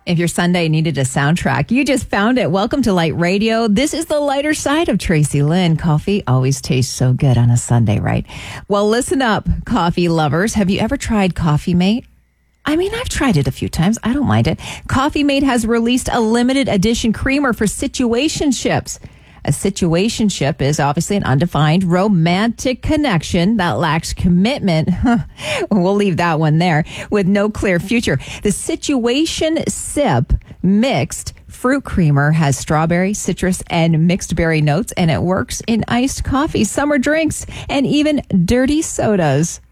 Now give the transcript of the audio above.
If your Sunday needed a soundtrack, you just found it. Welcome to Light Radio. This is the lighter side of Tracy Lynn. Coffee always tastes so good on a Sunday, right? Well, listen up, coffee lovers. Have you ever tried Coffee Mate? I mean, I've tried it a few times. I don't mind it. Coffee Mate has released a limited edition creamer for situationships. A situationship is obviously an undefined romantic connection that lacks commitment. We'll leave that one there with no clear future. The Situation Sip mixed fruit creamer has strawberry, citrus, and mixed berry notes, and it works in iced coffee, summer drinks, and even dirty sodas.